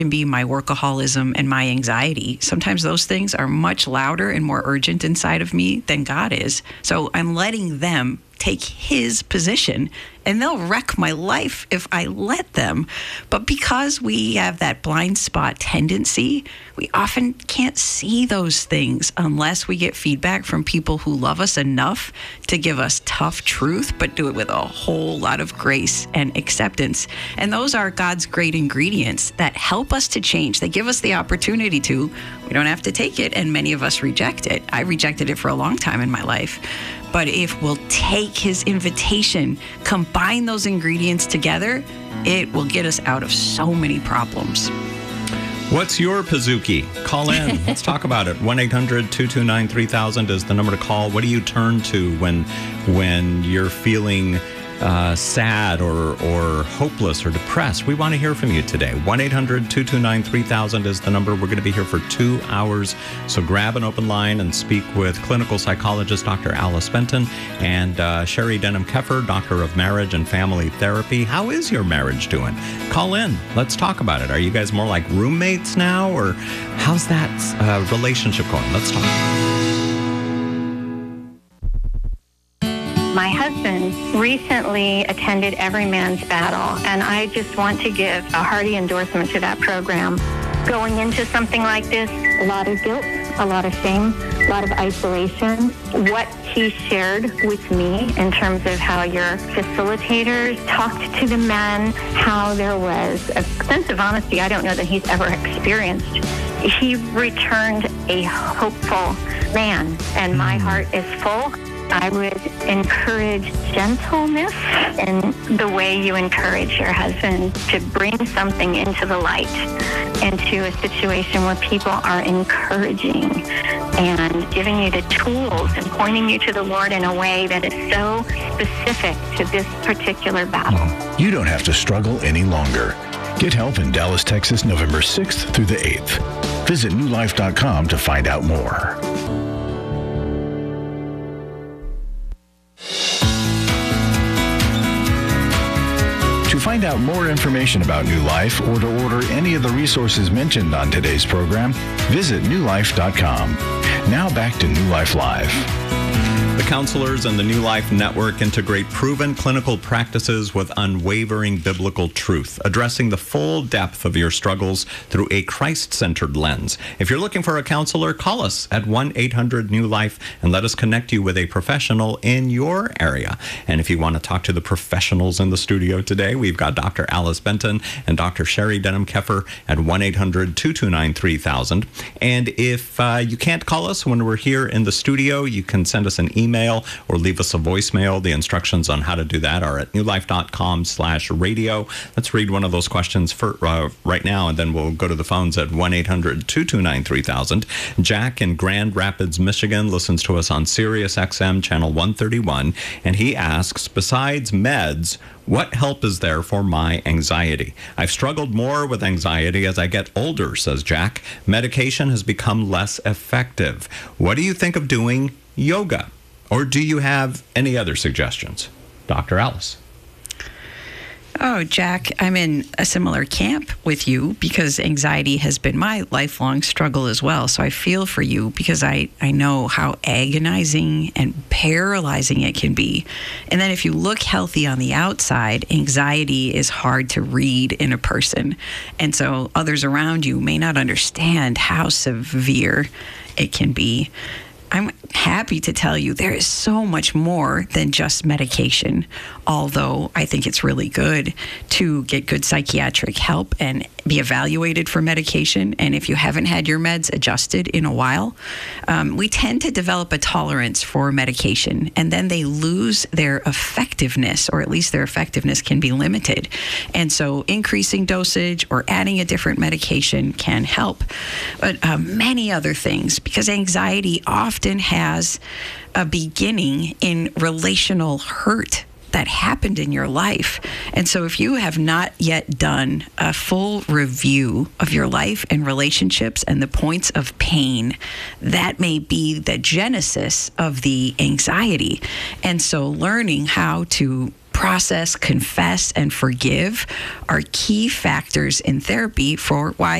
can be my workaholism and my anxiety. Sometimes those things are much louder and more urgent inside of me than God is. So I'm letting them take his position, and they'll wreck my life if I let them. But because we have that blind spot tendency, we often can't see those things unless we get feedback from people who love us enough to give us tough truth, but do it with a whole lot of grace and acceptance. And those are God's great ingredients that help us to change. They give us the opportunity to. We don't have to take it, and many of us reject it. I rejected it for a long time in my life. But if we'll take his invitation, combine those ingredients together, it will get us out of so many problems. What's your Pizookie? Call in. Let's talk about it. 1-800-229-3000 is the number to call. What do you turn to when you're feeling sad or hopeless or depressed? We want to hear from you today. 1-800-229-3000 is the number. We're going to be here for 2 hours. So grab an open line and speak with clinical psychologist Dr. Alice Benton and Sherry Denham-Keffer, Doctor of Marriage and Family Therapy. How is your marriage doing? Call in. Let's talk about it. Are you guys more like roommates now, or how's that relationship going? Let's talk. My husband recently attended Every Man's Battle, and I just want to give a hearty endorsement to that program. Going into something like this, a lot of guilt, a lot of shame, a lot of isolation. What he shared with me in terms of how your facilitators talked to the men, how there was a sense of honesty I don't know that he's ever experienced. He returned a hopeful man, and my heart is full. I would encourage gentleness in the way you encourage your husband to bring something into the light, into a situation where people are encouraging and giving you the tools and pointing you to the Lord in a way that is so specific to this particular battle. You don't have to struggle any longer. Get help in Dallas, Texas, November 6th through the 8th. Visit newlife.com to find out more. To find out more information about New Life or to order any of the resources mentioned on today's program, visit newlife.com. Now back to New Life Live. The counselors and the New Life Network integrate proven clinical practices with unwavering biblical truth, addressing the full depth of your struggles through a Christ-centered lens. If you're looking for a counselor, call us at 1-800-NEW-LIFE and let us connect you with a professional in your area. And if you want to talk to the professionals in the studio today, we've got Dr. Alice Benton and Dr. Sherry Denham-Keffer at 1-800-229-3000. And if you can't call us when we're here in the studio, you can send us an email or leave us a voicemail. The instructions on how to do that are at newlife.com/radio. Let's read one of those questions for right now, and then we'll go to the phones at 1-800-229-3000. Jack in Grand Rapids, Michigan, listens to us on Sirius XM channel 131, and he asks, besides meds, what help is there for my anxiety? I've struggled more with anxiety as I get older, says Jack. Medication has become less effective. What do you think of doing yoga? Or do you have any other suggestions? Dr. Alice. Oh, Jack, I'm in a similar camp with you because anxiety has been my lifelong struggle as well. So I feel for you because I know how agonizing and paralyzing it can be. And then if you look healthy on the outside, anxiety is hard to read in a person. And so others around you may not understand how severe it can be. I'm happy to tell you there is so much more than just medication, although I think it's really good to get good psychiatric help and be evaluated for medication. And if you haven't had your meds adjusted in a while, we tend to develop a tolerance for medication, and then they lose their effectiveness, or at least their effectiveness can be limited. And so increasing dosage or adding a different medication can help. But many other things, because anxiety often has a beginning in relational hurt that happened in your life. And so if you have not yet done a full review of your life and relationships and the points of pain, that may be the genesis of the anxiety. And so learning how to process, confess, and forgive are key factors in therapy for why